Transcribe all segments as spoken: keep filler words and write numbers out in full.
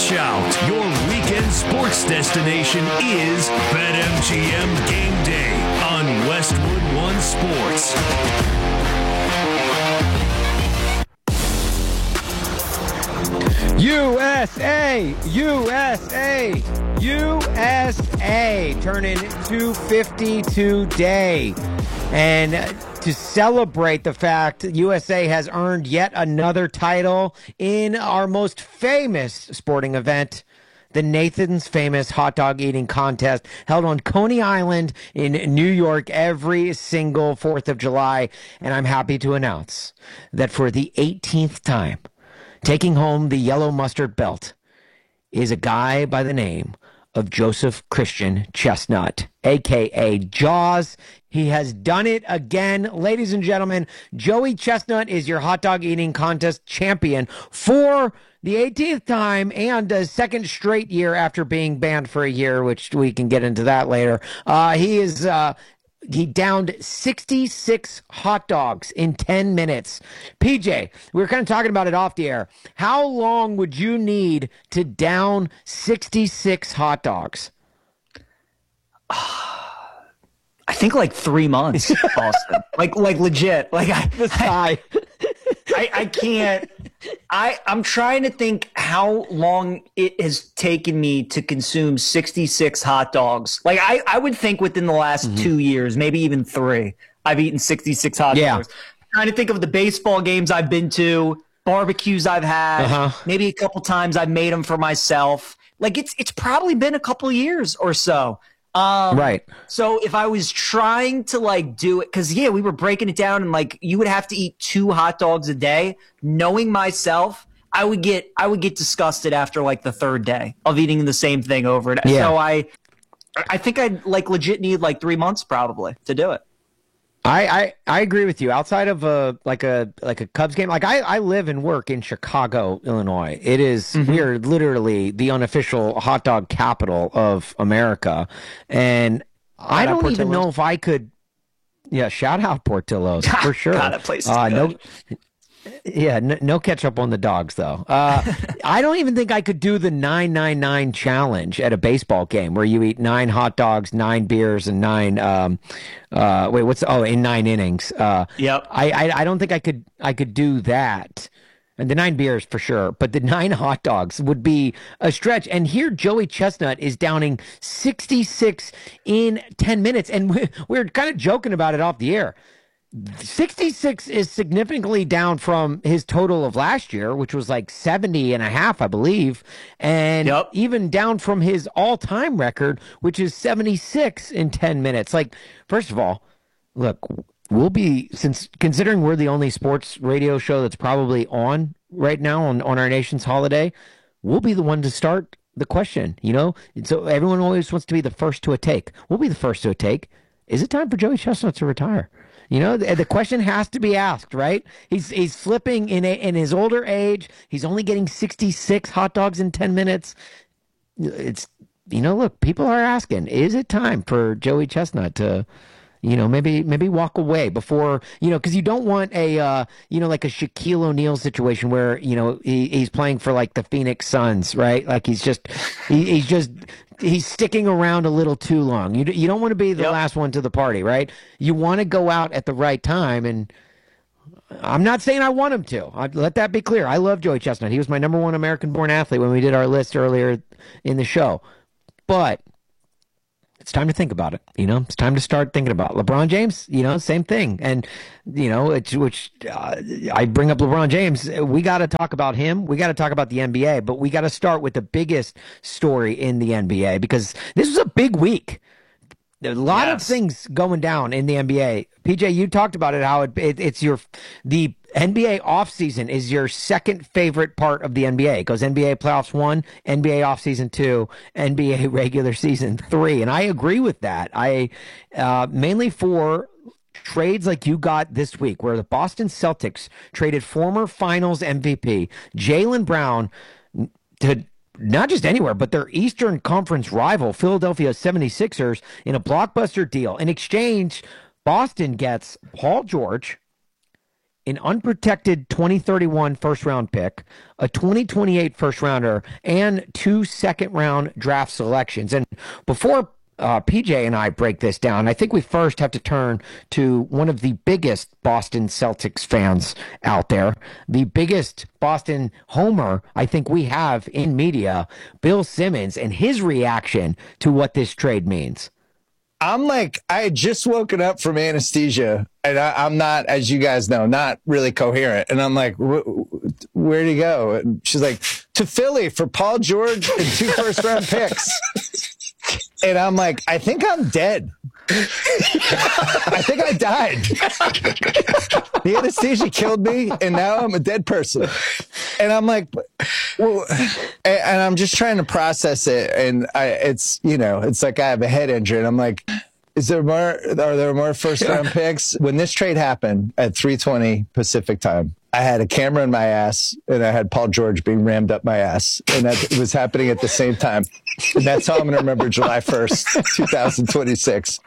Watch out. Your weekend sports destination is BetMGM Game Day on Westwood One Sports. U S A, U S A, U S A turning two fifty today. And to celebrate the fact U S A has earned yet another title in our most famous sporting event, the Nathan's Famous Hot Dog Eating Contest, held on Coney Island in New York every single fourth of July. And I'm happy to announce that for the eighteenth time, taking home the yellow mustard belt is a guy by the name of Joseph Christian Chestnut, a k a. Jaws. He has done it again. Ladies and gentlemen, Joey Chestnut is your hot dog eating contest champion for the eighteenth time and a second straight year after being banned for a year, which we can get into that later. Uh, he is... Uh, He downed sixty-six hot dogs in ten minutes. P J, we were kind of talking about it off the air. How long would you need to down sixty-six hot dogs? I think like three months, Austin. like, like legit. Like I, the sigh. I, I can't. I, I'm trying to think how long it has taken me to consume sixty-six hot dogs. Like I, I would think within the last mm-hmm. two years, maybe even three, I've eaten sixty-six hot yeah. dogs. I'm trying to think of the baseball games I've been to, barbecues I've had, uh-huh. maybe a couple times I've made them for myself. Like it's it's probably been a couple years or so. Um, right. So if I was trying to like do it, because yeah, we were breaking it down, and like you would have to eat two hot dogs a day. Knowing myself, I would get I would get disgusted after like the third day of eating the same thing over and yeah. so I I think I'd like legit need like three months probably to do it. I, I, I agree with you. Outside of a like a like a Cubs game, like I, I live and work in Chicago, Illinois. It is mm-hmm. we are literally the unofficial hot dog capital of America, and shout I don't even know if I could. Yeah, shout out Portillo's for sure. God, that place is uh, good. No, yeah, no, no ketchup on the dogs though. Uh, I don't even think I could do the nine nine nine challenge at a baseball game where you eat nine hot dogs, nine beers, and nine. Um, uh, wait, what's oh in nine innings? Uh, yep. I, I I don't think I could I could do that. And the nine beers for sure, but the nine hot dogs would be a stretch. And here, Joey Chestnut is downing sixty-six in ten minutes, and we, we're kind of joking about it off the air. sixty-six is significantly down from his total of last year, which was like seventy and a half, I believe. And yep. even down from his all-time record, which is seventy-six in ten minutes. Like, first of all, look, we'll be, since considering we're the only sports radio show that's probably on right now on, on our nation's holiday, we'll be the one to start the question, you know? So everyone always wants to be the first to a take. We'll be the first to a take. Is it time for Joey Chestnut to retire? You know, the, the question has to be asked, right? He's he's slipping in a, in his older age. He's only getting sixty-six hot dogs in ten minutes. It's, you know, look, people are asking, is it time for Joey Chestnut to, you know, maybe maybe walk away before, you know, because you don't want a, uh, you know, like a Shaquille O'Neal situation where, you know, he, he's playing for like the Phoenix Suns, right? Like he's just, he, he's just, he's sticking around a little too long. You you don't want to be the yep. last one to the party, right? You want to go out at the right time, and I'm not saying I want him to. I'd let that be clear. I love Joey Chestnut. He was my number one American-born athlete when we did our list earlier in the show. But it's time to think about it. You know, it's time to start thinking about it. LeBron James, you know, same thing. And, you know, it's, which uh, I bring up LeBron James. We got to talk about him. We got to talk about the N B A, but we got to start with the biggest story in the N B A because this was a big week. There's a lot yes. of things going down in the N B A. P J, you talked about it, how it, it, it's your, the N B A offseason is your second favorite part of the N B A. It goes N B A playoffs one, N B A offseason two, N B A regular season three. And I agree with that. I, uh, mainly for trades like you got this week, where the Boston Celtics traded former finals M V P Jaylen Brown to not just anywhere, but their Eastern Conference rival, Philadelphia seventy-sixers, in a blockbuster deal. In exchange, Boston gets Paul George, an unprotected twenty thirty-one first round pick, a twenty twenty-eight first rounder, and two second round draft selections. And before uh, P J and I break this down, I think we first have to turn to one of the biggest Boston Celtics fans out there, the biggest Boston homer I think we have in media, Bill Simmons, and his reaction to what this trade means. I'm like, I had just woken up from anesthesia, and I, I'm not, as you guys know, not really coherent. And I'm like, where'd he go? And she's like, to Philly for Paul George and two first round picks. And I'm like, I think I'm dead. I think I died. The anesthesia killed me, and now I'm a dead person. And I'm like, well, and, and I'm just trying to process it. And I, it's, you know, it's like I have a head injury. And I'm like, is there more, are there more first round picks? When this trade happened at three twenty Pacific time, I had a camera in my ass, and I had Paul George being rammed up my ass. And that was happening at the same time. And that's how I'm going to remember July first, twenty twenty-six.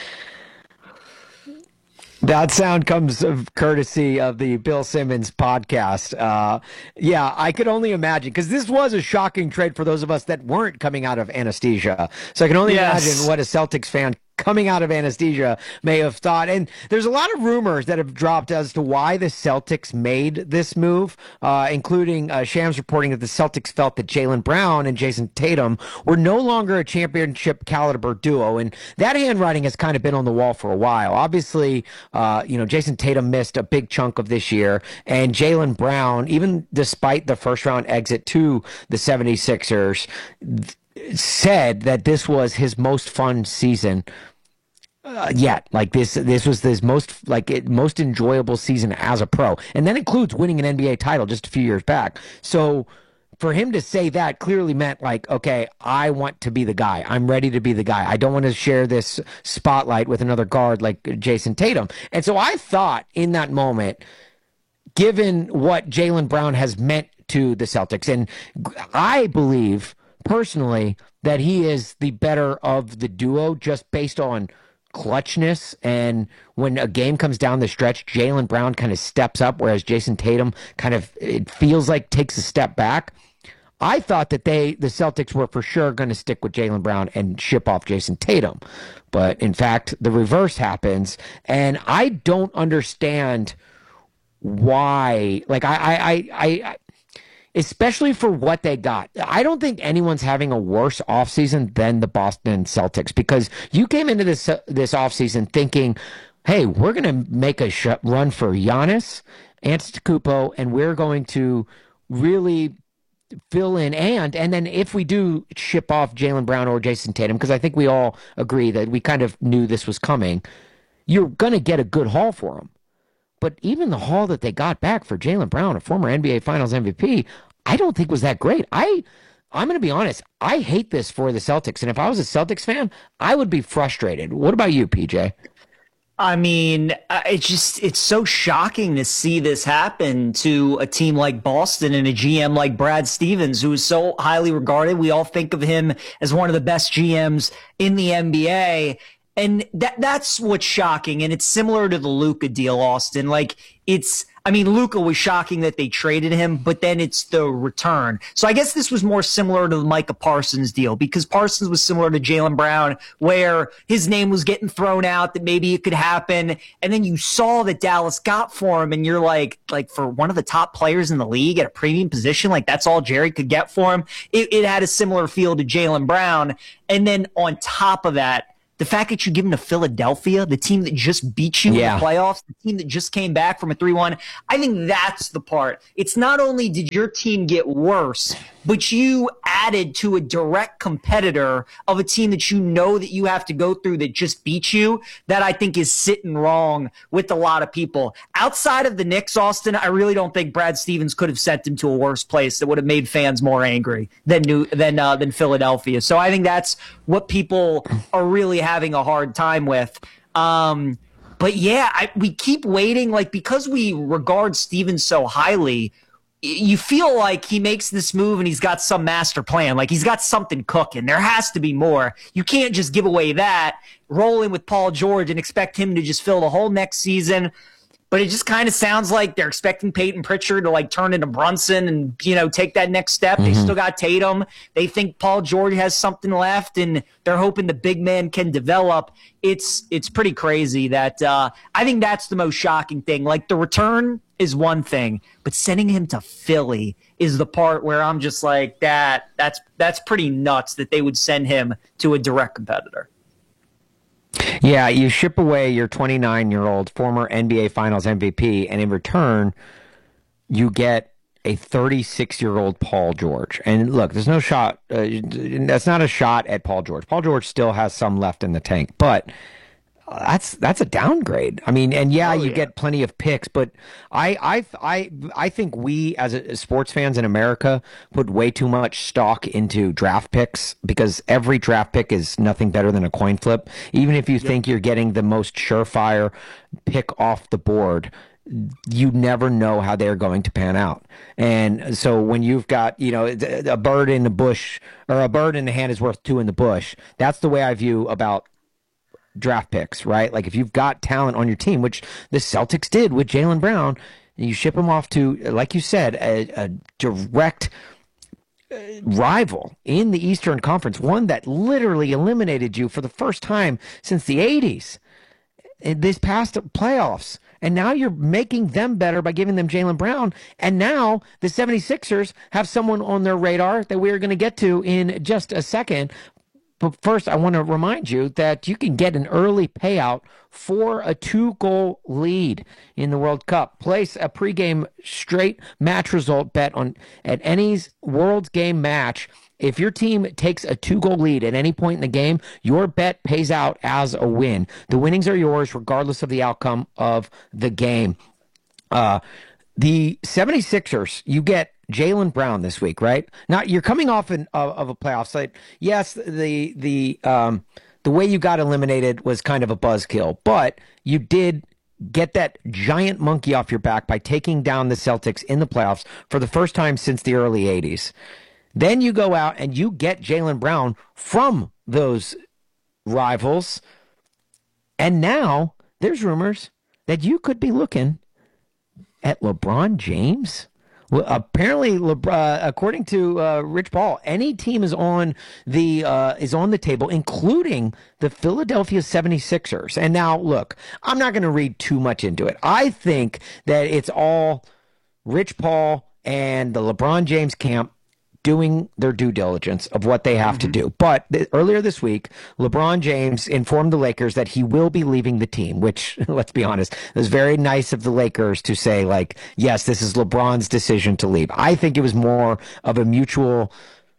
That sound comes of courtesy of the Bill Simmons podcast. Uh, yeah, I could only imagine, because this was a shocking trade for those of us that weren't coming out of anesthesia. So I can only yes. imagine what a Celtics fan coming out of anesthesia may have thought. And there's a lot of rumors that have dropped as to why the Celtics made this move, uh, including uh, Shams reporting that the Celtics felt that Jaylen Brown and Jason Tatum were no longer a championship caliber duo. And that handwriting has kind of been on the wall for a while. Obviously, uh, you know, Jason Tatum missed a big chunk of this year, and Jaylen Brown, even despite the first round exit to the seventy-sixers, th- said that this was his most fun season uh, yet. Like this, this was his most like it, most enjoyable season as a pro, and that includes winning an N B A title just a few years back. So for him to say that clearly meant like, okay, I want to be the guy. I'm ready to be the guy. I don't want to share this spotlight with another guard like Jason Tatum. And so I thought in that moment, given what Jaylen Brown has meant to the Celtics, and I believe personally that he is the better of the duo just based on clutchness, and when a game comes down the stretch, Jaylen Brown kind of steps up, whereas Jason Tatum kind of, it feels like, takes a step back. I thought that they, the Celtics, were for sure going to stick with Jaylen Brown and ship off Jason Tatum, but in fact the reverse happens, and I don't understand why. Like I I I, I especially for what they got. I don't think anyone's having a worse offseason than the Boston Celtics, because you came into this this offseason thinking, hey, we're going to make a sh- run for Giannis Antetokounmpo, and we're going to really fill in. And and then if we do ship off Jaylen Brown or Jason Tatum, because I think we all agree that we kind of knew this was coming, you're going to get a good haul for them. But even the haul that they got back for Jaylen Brown, a former N B A Finals M V P, I don't think was that great. I, I'm going to be honest, I hate this for the Celtics. And if I was a Celtics fan, I would be frustrated. What about you, P J? I mean, it's just, it's so shocking to see this happen to a team like Boston and a G M like Brad Stevens, who is so highly regarded. We all think of him as one of the best G Ms in the N B A. And that that's what's shocking. And it's similar to the Luka deal, Austin. Like, it's, I mean, Luka was shocking that they traded him, but then it's the return. So I guess this was more similar to the Micah Parsons deal, because Parsons was similar to Jaylen Brown, where his name was getting thrown out that maybe it could happen. And then you saw that Dallas got for him, and you're like, like for one of the top players in the league at a premium position, like that's all Jerry could get for him. It, it had a similar feel to Jaylen Brown. And then on top of that, the fact that you give him to Philadelphia, the team that just beat you yeah. in the playoffs, the team that just came back from a three one, I think that's the part. It's not only did your team get worse, but you added to a direct competitor of a team that you know that you have to go through that just beat you, that I think is sitting wrong with a lot of people. Outside of the Knicks, Austin, I really don't think Brad Stevens could have sent him to a worse place that would have made fans more angry than New, than uh, than Philadelphia. So I think that's what people are really having a hard time with. Um, but yeah, I, we keep waiting, like, because we regard Stevens so highly, you feel like he makes this move and he's got some master plan. Like, he's got something cooking. There has to be more. You can't just give away that, roll in with Paul George and expect him to just fill the whole next season. but it just kind of sounds like they're expecting Peyton Pritchard to like turn into Brunson and, you know, take that next step. Mm-hmm. They still got Tatum. They think Paul George has something left, and they're hoping the big man can develop. It's it's pretty crazy that uh, I think that's the most shocking thing. Like, the return is one thing, but sending him to Philly is the part where I'm just like, that that's that's pretty nuts that they would send him to a direct competitor. Yeah, you ship away your twenty-nine-year-old former N B A Finals M V P, and in return, you get a thirty-six-year-old Paul George. And look, there's no shot. Uh, that's not a shot at Paul George. Paul George still has some left in the tank, but that's that's a downgrade. I mean, and yeah, oh, you yeah. get plenty of picks, but I I I I think we as, a, as sports fans in America put way too much stock into draft picks, because every draft pick is nothing better than a coin flip. Even if you yep. think you're getting the most surefire pick off the board, you never know how they're going to pan out. And so when you've got, you know, a bird in the bush, or a bird in the hand is worth two in the bush, that's the way I view about draft picks, right? Like, if you've got talent on your team, which the Celtics did with Jaylen Brown, you ship him off to, like you said, a, a direct uh, rival in the Eastern Conference, one that literally eliminated you for the first time since the eighties in this past playoffs. And now you're making them better by giving them Jaylen Brown. And now the seventy-sixers have someone on their radar that we're going to get to in just a second. But first, I want to remind you that you can get an early payout for a two-goal lead in the World Cup. Place a pregame straight match result bet on at any World Game match. If your team takes a two-goal lead at any point in the game, your bet pays out as a win. The winnings are yours regardless of the outcome of the game. Uh, the seventy-sixers, you get Jaylen Brown this week, right? Now, you're coming off an, of, of a playoff site. Yes, the the um, the way you got eliminated was kind of a buzzkill, but you did get that giant monkey off your back by taking down the Celtics in the playoffs for the first time since the early eighties. Then you go out and you get Jaylen Brown from those rivals, and now there's rumors that you could be looking at LeBron James. Well, apparently, uh, according to uh, Rich Paul, any team is on the uh, is on the table, including the Philadelphia seventy-sixers. And now, look, I'm not going to read too much into it. I think that it's all Rich Paul and the LeBron James camp doing their due diligence of what they have mm-hmm. to do. But th- earlier this week, LeBron James informed the Lakers that he will be leaving the team, which, let's be honest, was very nice of the Lakers to say, like, yes, this is LeBron's decision to leave. I think it was more of a mutual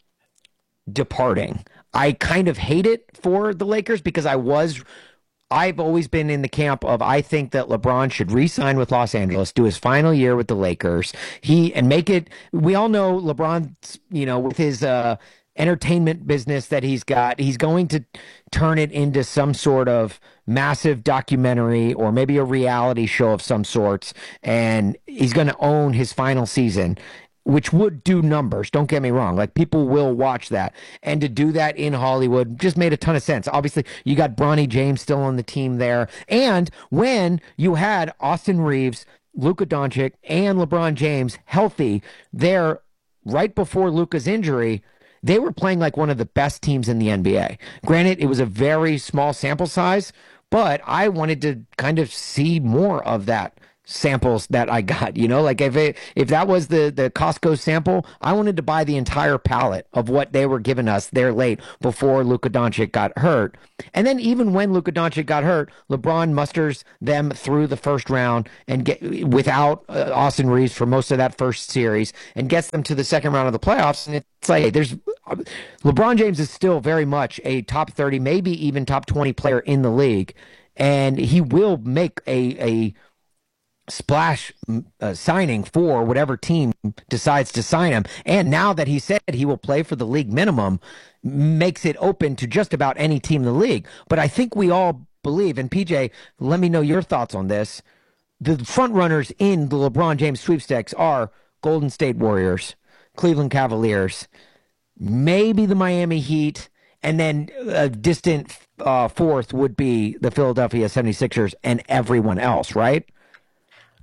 departing. I kind of hate it for the Lakers because I was I've always been in the camp of, I think that LeBron should re-sign with Los Angeles, do his final year with the Lakers. He and make it. We all know LeBron's, you know, with his uh, entertainment business that he's got, he's going to turn it into some sort of massive documentary or maybe a reality show of some sorts, and he's going to own his final season, which would do numbers. Don't get me wrong. Like, people will watch that. And to do that in Hollywood just made a ton of sense. Obviously, you got Bronny James still on the team there. And when you had Austin Reeves, Luka Doncic, and LeBron James healthy there right before Luka's injury, they were playing like one of the best teams in the N B A. Granted, it was a very small sample size, but I wanted to kind of see more of that samples that I got, you know, like if it, if that was the, the Costco sample, I wanted to buy the entire palette of what they were giving us there late before Luka Doncic got hurt. And then even when Luka Doncic got hurt, LeBron musters them through the first round and get without uh, Austin Reeves for most of that first series and gets them to the second round of the playoffs. And it's like, hey, there's LeBron James is still very much a top thirty, maybe even top twenty player in the league. And he will make a, a, splash uh, signing for whatever team decides to sign him. And now that he said he will play for the league minimum, makes it open to just about any team in the league. But I think we all believe, and P J, let me know your thoughts on this, the front runners in the LeBron James sweepstakes are Golden State Warriors, Cleveland Cavaliers, maybe the Miami Heat, and then a distant uh, fourth would be the Philadelphia seventy-sixers and everyone else, right?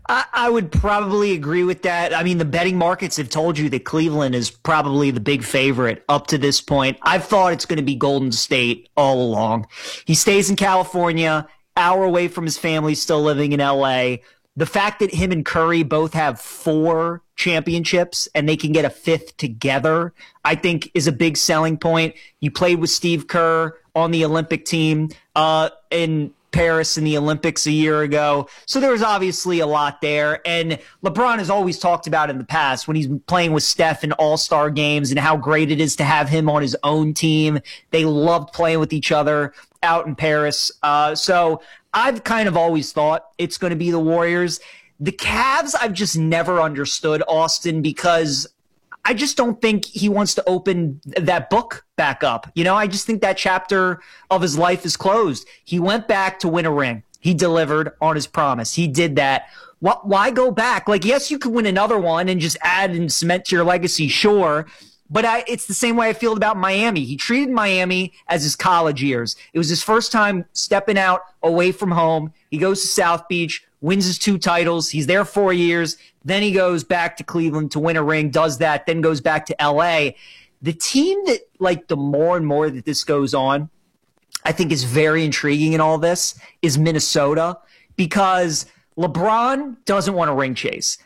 I, I would probably agree with that. I mean, the betting markets have told you that Cleveland is probably the big favorite up to this point. I've thought it's going to be Golden State all along. He stays in California, hour away from his family, still living in L A. The fact that him and Curry both have four championships and they can get a fifth together, I think is a big selling point. You played with Steve Kerr on the Olympic team uh, in Paris in the Olympics a year ago. So there was obviously a lot there. And LeBron has always talked about in the past when he's playing with Steph in all-star games and how great it is to have him on his own team. They loved playing with each other out in Paris. Uh, so I've kind of always thought it's going to be the Warriors. The Cavs, I've just never understood, Austin, because I just don't think he wants to open that book back up. You know, I just think that chapter of his life is closed. He went back to win a ring. He delivered on his promise. He did that. Why go back? Like, yes, you could win another one and just add and cement to your legacy, sure. But I, it's the same way I feel about Miami. He treated Miami as his college years. It was his first time stepping out away from home. He goes to South Beach, wins his two titles. He's there four years. Then he goes back to Cleveland to win a ring, does that, then goes back to L A. The team that, like, the more and more that this goes on, I think is very intriguing in all this is Minnesota, because LeBron doesn't want a ring chase.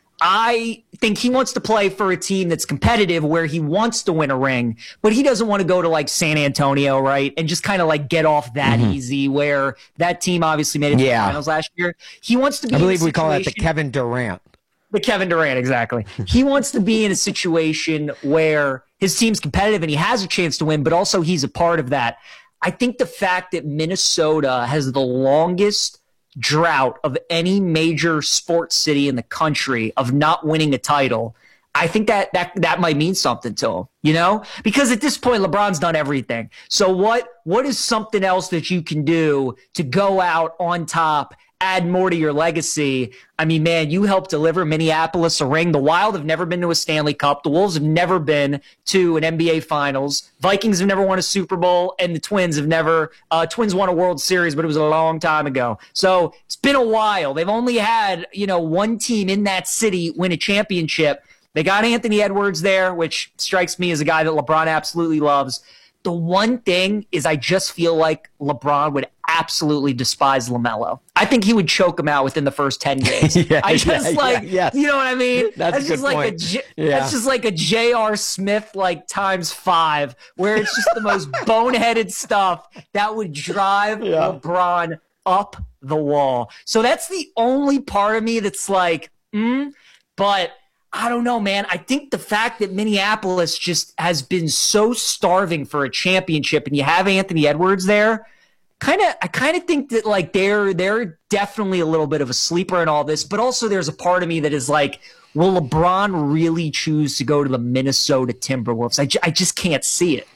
I think he wants to play for a team that's competitive where he wants to win a ring, but he doesn't want to go to like San Antonio, right? And just kind of like get off that mm-hmm. easy, where that team obviously made it to yeah. the finals last year. He wants to be, I believe we call that the Kevin Durant. The Kevin Durant, exactly. He wants to be in a situation where his team's competitive and he has a chance to win, but also he's a part of that. I think the fact that Minnesota has the longest drought of any major sports city in the country of not winning a title, I think that that that might mean something to him, you know? Because at this point, LeBron's done everything. So what what is something else that you can do to go out on top, add more to your legacy? I mean, man, you helped deliver Minneapolis a ring. The Wild have never been to a Stanley Cup. The Wolves have never been to an N B A Finals. Vikings have never won a Super Bowl, and the Twins have never uh, – Twins won a World Series, but it was a long time ago. So it's been a while. They've only had, you know, one team in that city win a championship. They got Anthony Edwards there, which strikes me as a guy that LeBron absolutely loves. The one thing is I just feel like LeBron would absolutely despise LaMelo. I think he would choke him out within the first ten games. yeah, I just yeah, like, yeah, yes. you know what I mean? That's, that's a just good like point. a J- yeah. That's just like a J R. Smith like times five, where it's just the most boneheaded stuff that would drive yeah. LeBron up the wall. So that's the only part of me that's like, mm, but I don't know, man. I think the fact that Minneapolis just has been so starving for a championship, and you have Anthony Edwards there, kind of, I kind of think that like they're they're definitely a little bit of a sleeper in all this. But also, there's a part of me that is like, will LeBron really choose to go to the Minnesota Timberwolves? I, j- I just can't see it.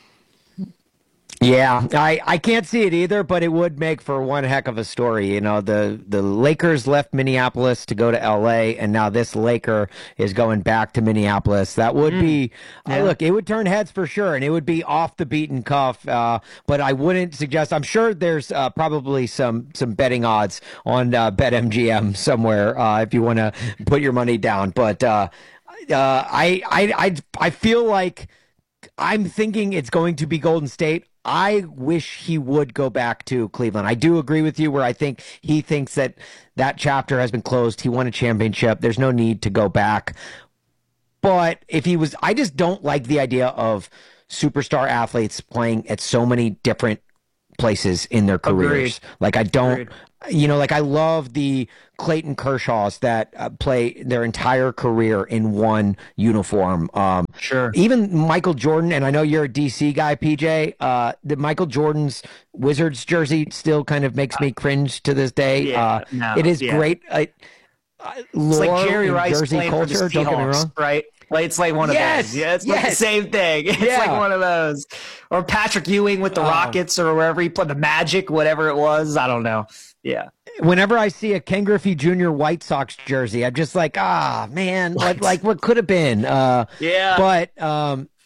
Yeah, I, I can't see it either, but it would make for one heck of a story. You know, the, the Lakers left Minneapolis to go to L A, and now this Laker is going back to Minneapolis. That would mm. be, yeah. uh, look, it would turn heads for sure, and it would be off the beaten cuff, uh, but I wouldn't suggest, I'm sure there's uh, probably some, some betting odds on uh, BetMGM somewhere uh, if you want to put your money down. But uh, uh, I, I, I, I feel like I'm thinking it's going to be Golden State. I wish he would go back to Cleveland. I do agree with you where I think he thinks that that chapter has been closed. He won a championship. There's no need to go back. But if he was, I just don't like the idea of superstar athletes playing at so many different places in their careers. Agreed. Like I don't, Agreed. you know, like I love the Clayton Kershaws that uh, play their entire career in one uniform. Um, sure. Even Michael Jordan, and I know you're a D C guy, P J, uh, the Michael Jordan's Wizards jersey still kind of makes me cringe to this day. Yeah, uh, no, it is yeah. great. Uh, it's like Jerry Rice Jersey playing culture, for the don't get me Seahawks, wrong. right? Like it's like one of yes, those. Yeah, it's like yes. the same thing. It's yeah. like one of those. Or Patrick Ewing with the um, Rockets or wherever he played, the Magic, whatever it was. I don't know. Yeah. Whenever I see a Ken Griffey Junior White Sox jersey, I'm just like, ah, man, like, like what could have been. Uh, yeah. But um,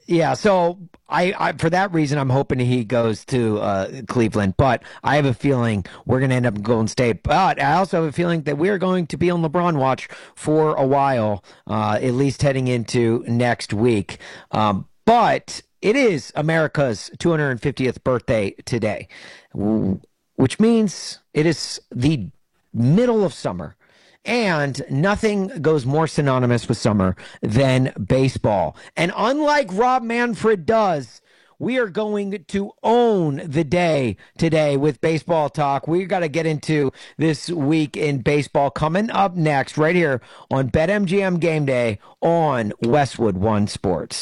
Yeah, so I, I for that reason, I'm hoping he goes to uh, Cleveland. But I have a feeling we're going to end up in Golden State. But I also have a feeling that we're going to be on LeBron watch for a while, uh, at least heading into next week. Um, but it is America's two hundred fiftieth birthday today, which means it is the middle of summer. And nothing goes more synonymous with summer than baseball. And unlike Rob Manfred does, we are going to own the day today with baseball talk. We got to get into this week in baseball coming up next right here on BetMGM Game Day on Westwood One Sports.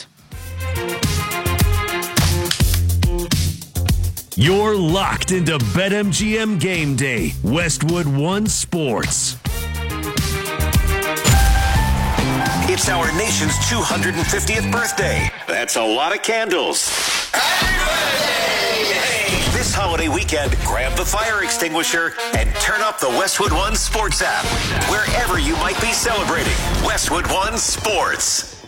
You're locked into BetMGM Game Day, Westwood One Sports. It's our nation's two hundred fiftieth birthday. That's a lot of candles. Happy birthday! This holiday weekend, grab the fire extinguisher and turn up the Westwood One Sports app. Wherever you might be celebrating, Westwood One Sports.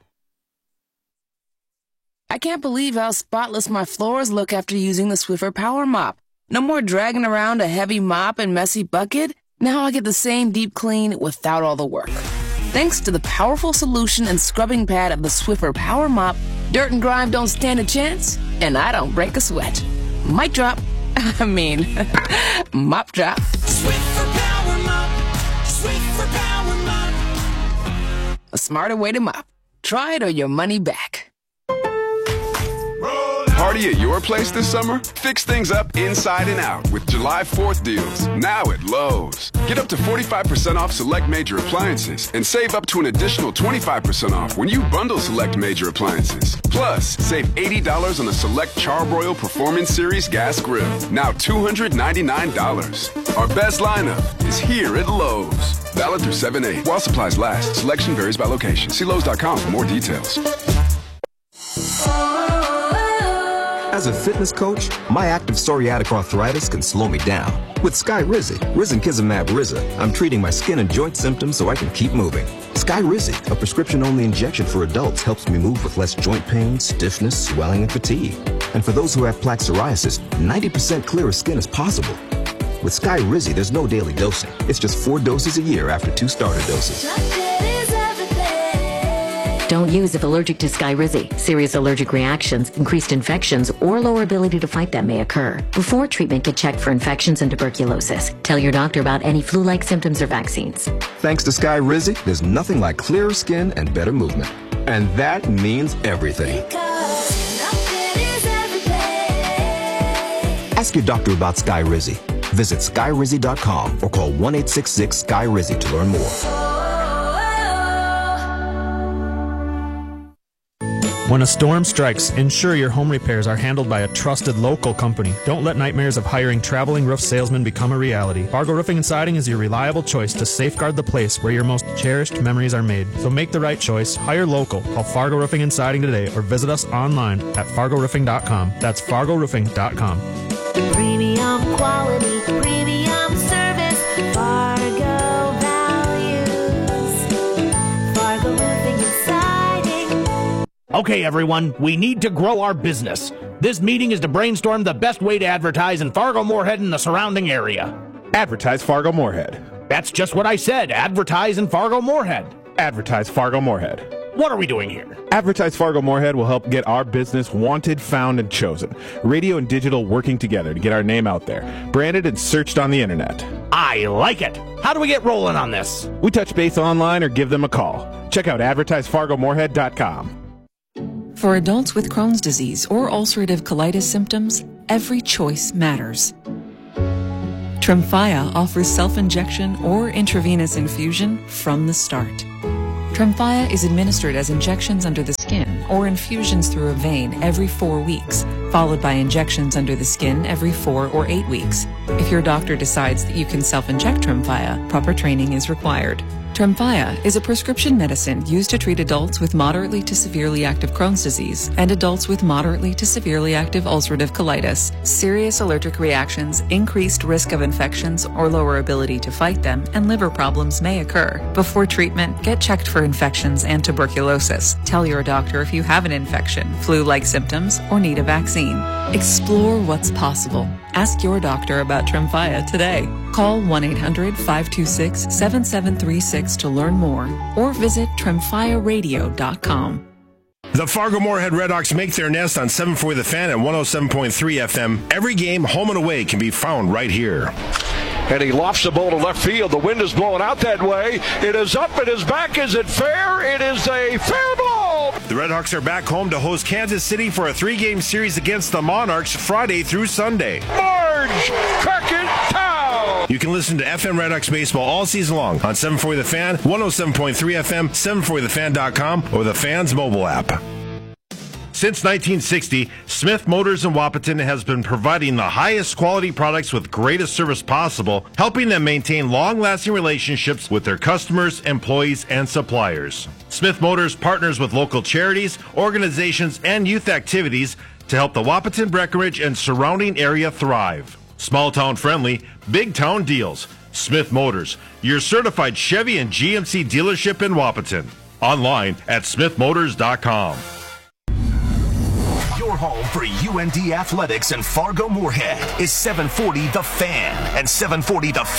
I can't believe how spotless my floors look after using the Swiffer Power Mop. No more dragging around a heavy mop and messy bucket. Now I get the same deep clean without all the work. Thanks to the powerful solution and scrubbing pad of the Swiffer Power Mop, dirt and grime don't stand a chance, and I don't break a sweat. Mic drop. I mean, mop drop. Swiffer Power Mop. Swiffer Power Mop. A smarter way to mop. Try it or your money back. Party at your place this summer? Fix things up inside and out with July fourth deals, now at Lowe's. Get up to forty-five percent off select major appliances and save up to an additional twenty-five percent off when you bundle select major appliances. Plus, save eighty dollars on the select Charbroil Performance Series gas grill, now two hundred ninety-nine dollars. Our best lineup is here at Lowe's. Valid through seven eight. While supplies last, selection varies by location. See Lowe's dot com for more details. As a fitness coach, my active psoriatic arthritis can slow me down. With Skyrizi, Risankizumab Riza, I'm treating my skin and joint symptoms so I can keep moving. Skyrizi, a prescription-only injection for adults, helps me move with less joint pain, stiffness, swelling, and fatigue. And for those who have plaque psoriasis, ninety percent clearer skin is possible. With Skyrizi, there's no daily dosing. It's just four doses a year after two starter doses. Don't use if allergic to Skyrizi. Serious allergic reactions, increased infections, or lower ability to fight them may occur. Before treatment, get checked for infections and tuberculosis. Tell your doctor about any flu-like symptoms or vaccines. Thanks to Skyrizi, there's nothing like clearer skin and better movement. And that means everything. Ask your doctor about Skyrizi. Visit Skyrizi dot com or call one eight six six Skyrizi to learn more. When a storm strikes, ensure your home repairs are handled by a trusted local company. Don't let nightmares of hiring traveling roof salesmen become a reality. Fargo Roofing and Siding is your reliable choice to safeguard the place where your most cherished memories are made. So make the right choice. Hire local. Call Fargo Roofing and Siding today or visit us online at fargo roofing dot com. That's fargo roofing dot com. Premium quality, premium service, Fargo values, Fargo Roofing and Siding. Okay, everyone, we need to grow our business. This meeting is to brainstorm the best way to advertise in Fargo-Moorhead and the surrounding area. Advertise Fargo-Moorhead. That's just what I said. Advertise in Fargo-Moorhead. Advertise Fargo-Moorhead. What are we doing here? Advertise Fargo-Moorhead will help get our business wanted, found, and chosen. Radio and digital working together to get our name out there. Branded and searched on the internet. I like it. How do we get rolling on this? We touch base online or give them a call. Check out advertise fargo moorhead dot com. For adults with Crohn's disease or ulcerative colitis symptoms, every choice matters. Tremfya offers self-injection or intravenous infusion from the start. Tremfya is administered as injections under the skin or infusions through a vein every four weeks followed by injections under the skin every four or eight weeks. If your doctor decides that you can self-inject Tremfya, proper training is required. Tremfya is a prescription medicine used to treat adults with moderately to severely active Crohn's disease and adults with moderately to severely active ulcerative colitis. Serious allergic reactions, increased risk of infections or lower ability to fight them, and liver problems may occur. Before treatment, get checked for infections and tuberculosis. Tell your doctor if you have an infection, flu-like symptoms, or need a vaccine. Explore what's possible. Ask your doctor about Tremfya today. Call one eight hundred, five two six, seven seven three six to learn more or visit tremfya radio dot com. The Fargo-Moorhead Redhawks make their nest on seven forty The Fan and one oh seven point three F M. Every game, home and away, can be found right here. And he lofts the ball to left field. The wind is blowing out that way. It is up. It is back. Is it fair? It is a fair ball. The Redhawks are back home to host Kansas City for a three-game series against the Monarchs Friday through Sunday. Marge Crockett Town. You can listen to F M Redhawks baseball all season long on seven forty The Fan, one oh seven point three F M, seven forty the fan dot com, or the Fan's mobile app. Since nineteen sixty, Smith Motors in Wahpeton has been providing the highest quality products with greatest service possible, helping them maintain long-lasting relationships with their customers, employees, and suppliers. Smith Motors partners with local charities, organizations, and youth activities to help the Wahpeton, Breckenridge, and surrounding area thrive. Small town friendly, big town deals. Smith Motors, your certified Chevy and G M C dealership in Wahpeton. Online at smith motors dot com. Your home for U N D Athletics and Fargo Moorhead is seven forty The Fan and seven forty the